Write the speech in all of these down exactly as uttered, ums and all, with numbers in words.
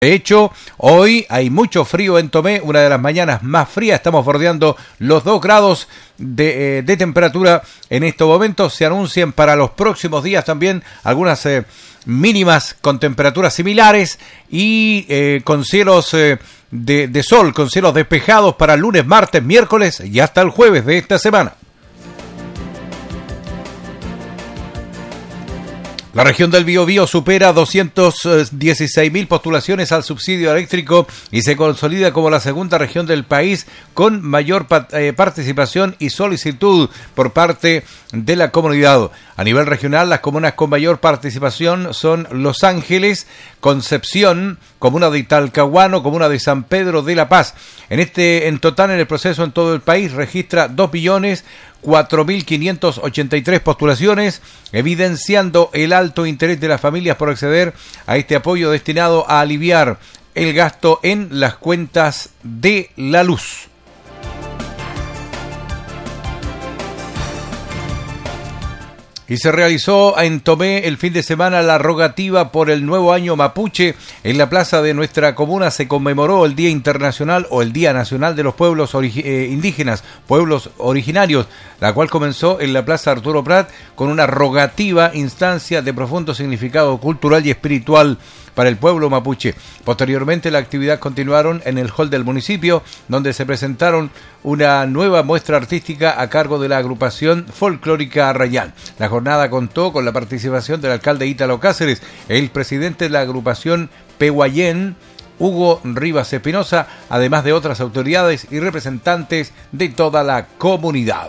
De hecho, hoy hay mucho frío en Tomé, una de las mañanas más frías, estamos bordeando los dos grados de, eh, de temperatura en estos momentos. Se anuncian para los próximos días también algunas eh, mínimas con temperaturas similares y eh, con cielos eh, de, de sol, con cielos despejados para lunes, martes, miércoles y hasta el jueves de esta semana. La región del Biobío supera doscientas dieciséis mil postulaciones al subsidio eléctrico y se consolida como la segunda región del país con mayor eh, participación y solicitud por parte de la comunidad. A nivel regional, las comunas con mayor participación son Los Ángeles, Concepción, comuna de Talcahuano, comuna de San Pedro de la Paz. En este, en total, en el proceso en todo el país registra dos millones cuatro mil quinientas ochenta y tres postulaciones, evidenciando el alto interés de las familias por acceder a este apoyo destinado a aliviar el gasto en las cuentas de la luz. Y se realizó en Tomé el fin de semana la rogativa por el nuevo año mapuche. En la plaza de nuestra comuna se conmemoró el Día Internacional o el Día Nacional de los Pueblos origi- eh, Indígenas, Pueblos Originarios, la cual comenzó en la plaza Arturo Prat con una rogativa instancia de profundo significado cultural y espiritual para el pueblo mapuche. Posteriormente la actividad continuaron en el hall del municipio, donde se presentaron una nueva muestra artística a cargo de la agrupación folclórica Arrayán. La jornada contó con la participación del alcalde Ítalo Cáceres, el presidente de la agrupación Pehuayén, Hugo Rivas Espinosa, además de otras autoridades y representantes de toda la comunidad.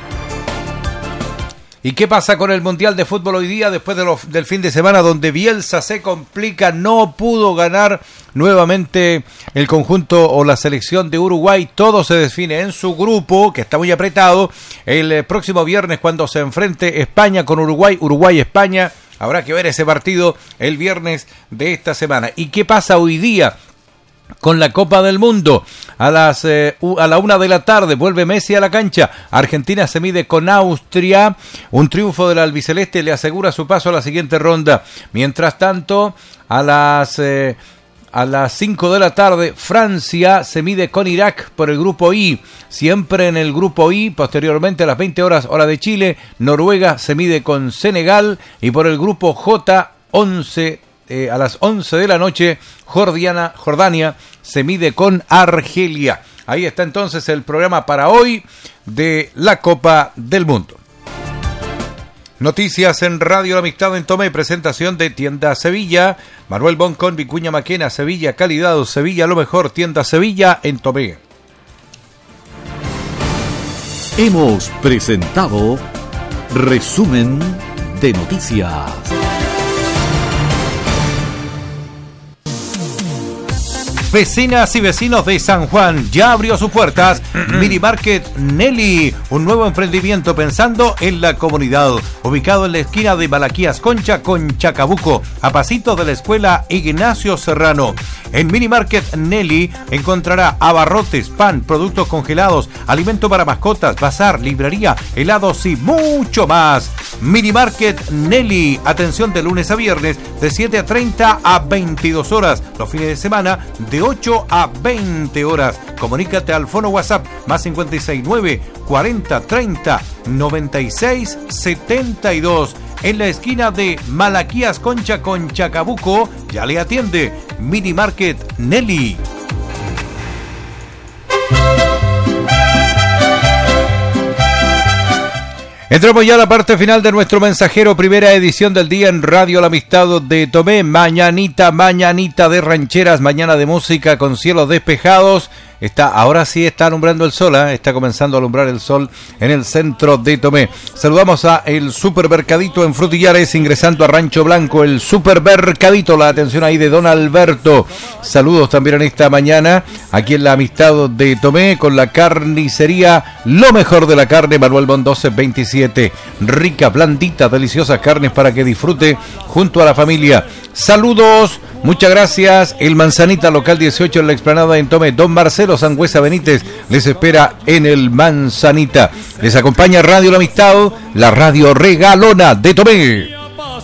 ¿Y qué pasa con el Mundial de Fútbol hoy día después de lo, del fin de semana donde Bielsa se complica? No pudo ganar nuevamente el conjunto o la selección de Uruguay. Todo se define en su grupo, que está muy apretado. El eh, próximo viernes cuando se enfrente España con Uruguay, Uruguay-España. Habrá que ver ese partido el viernes de esta semana. ¿Y qué pasa hoy día con la Copa del Mundo? A las eh, a la una de la tarde vuelve Messi a la cancha. Argentina se mide con Austria. Un triunfo del albiceleste le asegura su paso a la siguiente ronda. Mientras tanto, a las eh, a las cinco de la tarde Francia se mide con Irak por el grupo I. Siempre en el grupo I. Posteriormente a las veinte horas hora de Chile, Noruega se mide con Senegal y por el grupo J once Eh, a las once de la noche, Jordania, Jordania se mide con Argelia. Ahí está entonces el programa para hoy de la Copa del Mundo. Noticias en Radio La Amistad en Tomé, presentación de Tienda Sevilla, Manuel Boncón, Vicuña Maquena, Sevilla, calidad, Sevilla, lo mejor, Tienda Sevilla en Tomé. Hemos presentado Resumen de Noticias. Vecinas y vecinos de San Juan, ya abrió sus puertas Mini Market Nelly, un nuevo emprendimiento pensando en la comunidad, ubicado en la esquina de Malaquías Concha con Chacabuco, a pasitos de la escuela Ignacio Serrano. En Mini Market Nelly encontrará abarrotes, pan, productos congelados, alimento para mascotas, bazar, librería, helados y mucho más. Mini Market Nelly, atención de lunes a viernes de siete a treinta a veintidós horas, los fines de semana de ocho a veinte horas. Comunícate al fono WhatsApp más cincuenta y seis nueve cuarenta treinta noventa y seis setenta y dos. En la esquina de Malaquías Concha con Chacabuco, ya le atiende Mini Market Nelly. Entramos ya a la parte final de nuestro mensajero, primera edición del día en Radio La Amistad de Tomé. Mañanita, mañanita de rancheras, mañana de música con cielos despejados. Está, ahora sí está alumbrando el sol, ¿eh? Está comenzando a alumbrar el sol en el centro de Tomé. Saludamos a el Supermercadito en Frutillares, ingresando a Rancho Blanco, el Supermercadito, la atención ahí de don Alberto. Saludos también en esta mañana, aquí en La Amistad de Tomé, con la carnicería, lo mejor de la carne, Manuel Bondoce veintisiete. Rica, blandita, deliciosas carnes para que disfrute junto a la familia. Saludos, muchas gracias. El Manzanita, local dieciocho en la explanada en Tomé. Don Marcelo Sangüesa Benítez les espera en el Manzanita. Les acompaña Radio La Amistad, la radio regalona de Tomé.